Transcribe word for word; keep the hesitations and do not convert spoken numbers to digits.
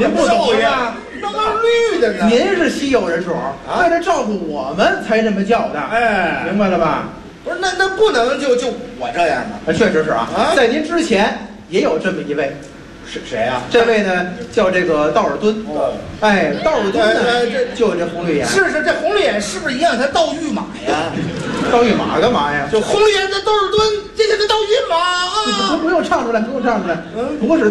您不懂呀？那么绿的呢？ 您是稀有人种，为了照顾我们才这么叫的。 哎， 明白了吧？ 不是，那那不能就就我这样吗？ 啊，确实是啊。 啊， 在您之前也有这么一位。 是谁啊？ 这位呢叫这个道尔敦。 哦， 哎，道尔敦呢， 呃这就有这红绿眼。 是是，这红绿眼是不是一样？他盗御马呀？ 盗御马干嘛呀？ 就红绿眼的道尔敦，这个是盗御马啊！ 不不用唱出来，不用唱出来。 嗯， 不是。